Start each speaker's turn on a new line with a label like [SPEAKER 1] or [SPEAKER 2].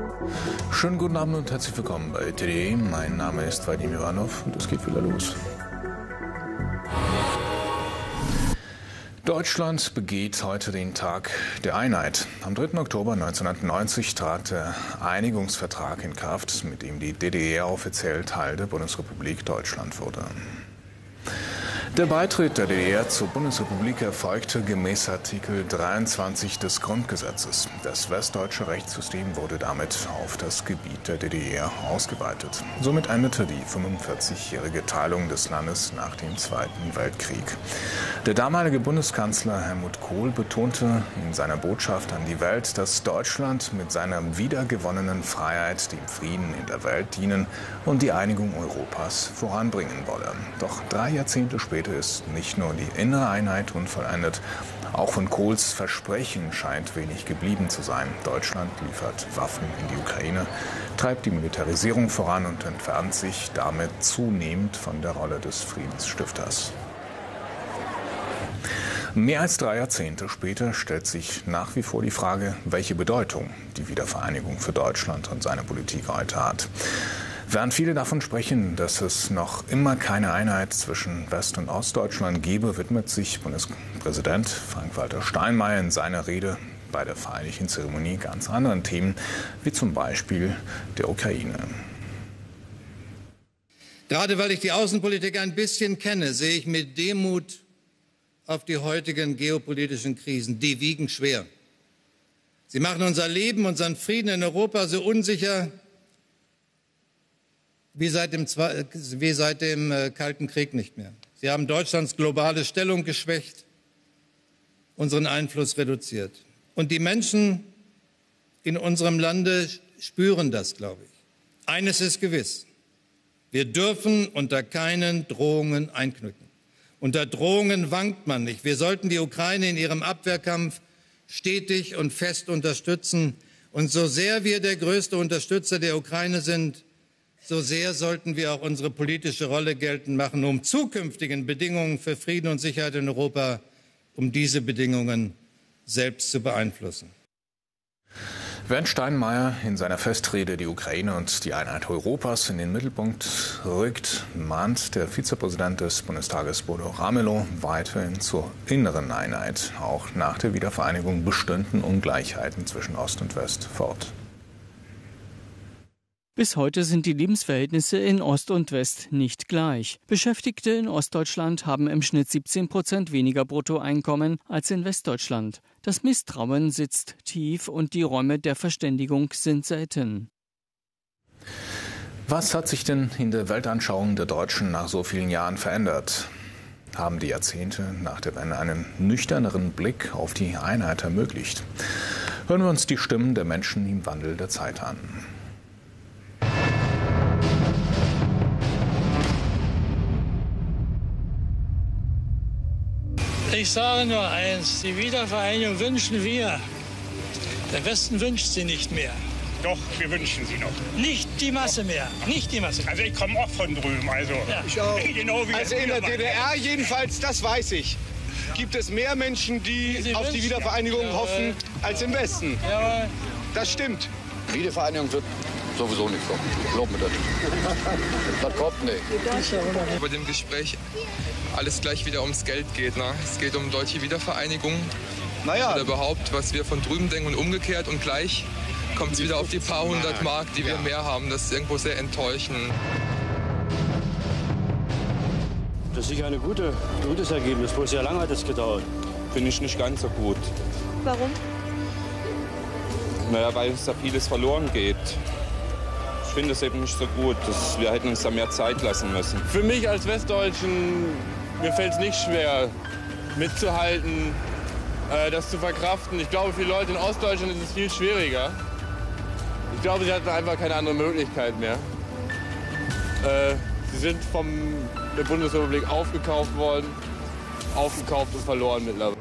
[SPEAKER 1] Schönen guten Abend und herzlich willkommen bei TDE. Mein Name ist Vadim Ivanov und es geht wieder los. Deutschland begeht heute den Tag der Einheit. Am 3. Oktober 1990 trat der Einigungsvertrag in Kraft, mit dem die DDR offiziell Teil der Bundesrepublik Deutschland wurde. Der Beitritt der DDR zur Bundesrepublik erfolgte gemäß Artikel 23 des Grundgesetzes. Das westdeutsche Rechtssystem wurde damit auf das Gebiet der DDR ausgeweitet. Somit endete die 45-jährige Teilung des Landes nach dem Zweiten Weltkrieg. Der damalige Bundeskanzler Helmut Kohl betonte in seiner Botschaft an die Welt, dass Deutschland mit seiner wiedergewonnenen Freiheit dem Frieden in der Welt dienen und die Einigung Europas voranbringen wolle. Doch 3 Jahrzehnte später ist nicht nur die innere Einheit unvollendet, auch von Kohls Versprechen scheint wenig geblieben zu sein. Deutschland liefert Waffen in die Ukraine, treibt die Militarisierung voran und entfernt sich damit zunehmend von der Rolle des Friedensstifters. Mehr als 3 Jahrzehnte später stellt sich nach wie vor die Frage, welche Bedeutung die Wiedervereinigung für Deutschland und seine Politik heute hat. Während viele davon sprechen, dass es noch immer keine Einheit zwischen West- und Ostdeutschland gebe, widmet sich Bundespräsident Frank-Walter Steinmeier in seiner Rede bei der feierlichen Zeremonie ganz anderen Themen, wie zum Beispiel der Ukraine.
[SPEAKER 2] Gerade weil ich die Außenpolitik ein bisschen kenne, sehe ich mit Demut auf die heutigen geopolitischen Krisen. Die wiegen schwer. Sie machen unser Leben, unseren Frieden in Europa so unsicher wie seit dem Kalten Krieg nicht mehr. Sie haben Deutschlands globale Stellung geschwächt, unseren Einfluss reduziert. Und die Menschen in unserem Lande spüren das, glaube ich. Eines ist gewiss: Wir dürfen unter keinen Drohungen einknicken. Unter Drohungen wankt man nicht. Wir sollten die Ukraine in ihrem Abwehrkampf stetig und fest unterstützen. Und so sehr wir der größte Unterstützer der Ukraine sind, so sehr sollten wir auch unsere politische Rolle geltend machen, um zukünftigen Bedingungen für Frieden und Sicherheit in Europa, um diese Bedingungen selbst zu beeinflussen.
[SPEAKER 1] Während Steinmeier in seiner Festrede die Ukraine und die Einheit Europas in den Mittelpunkt rückt, mahnt der Vizepräsident des Bundestages Bodo Ramelow weiterhin zur inneren Einheit, auch nach der Wiedervereinigung bestünden Ungleichheiten zwischen Ost und West fort.
[SPEAKER 3] Bis heute sind die Lebensverhältnisse in Ost und West nicht gleich. Beschäftigte in Ostdeutschland haben im Schnitt 17% weniger Bruttoeinkommen als in Westdeutschland. Das Misstrauen sitzt tief und die Räume der Verständigung sind selten.
[SPEAKER 1] Was hat sich denn in der Weltanschauung der Deutschen nach so vielen Jahren verändert? Haben die Jahrzehnte nach der Wende einen nüchterneren Blick auf die Einheit ermöglicht? Hören wir uns die Stimmen der Menschen im Wandel der Zeit an.
[SPEAKER 4] Ich sage nur eins: Die Wiedervereinigung wünschen wir. Der Westen wünscht sie nicht mehr.
[SPEAKER 5] Doch, wir wünschen sie noch.
[SPEAKER 4] Nicht die Masse mehr. Nicht die Masse.
[SPEAKER 5] Also ich komme auch von drüben. Also,
[SPEAKER 4] ja.
[SPEAKER 6] Ich auch.
[SPEAKER 5] Genau wie
[SPEAKER 6] Also in der DDR jedenfalls, das weiß ich, gibt es mehr Menschen, die auf die Wiedervereinigung hoffen, als im Westen.
[SPEAKER 4] Ja.
[SPEAKER 6] Das stimmt.
[SPEAKER 7] Wiedervereinigung wird sowieso nicht kommen. Glaub mir das. Das kommt nicht.
[SPEAKER 8] Bei dem Gespräch alles gleich wieder ums Geld geht. Ne? Es geht um deutsche Wiedervereinigung.
[SPEAKER 6] Naja.
[SPEAKER 8] Oder überhaupt, was wir von drüben denken und umgekehrt. Und gleich kommt es wieder auf die paar hundert Mark, die wir mehr haben. Das ist irgendwo sehr enttäuschend.
[SPEAKER 9] Das ist sicher ein gutes Ergebnis. Bloß sehr lange hat es gedauert.
[SPEAKER 10] Finde ich nicht ganz so gut.
[SPEAKER 11] Warum?
[SPEAKER 10] Naja, weil uns da vieles verloren geht. Ich finde es eben nicht so gut. Wir hätten uns da mehr Zeit lassen müssen.
[SPEAKER 12] Für mich als Westdeutschen, mir fällt es nicht schwer, mitzuhalten, das zu verkraften. Ich glaube, für die Leute in Ostdeutschland ist es viel schwieriger. Ich glaube, sie hatten einfach keine andere Möglichkeit mehr. Sie sind von der Bundesrepublik aufgekauft worden, aufgekauft und verloren mittlerweile.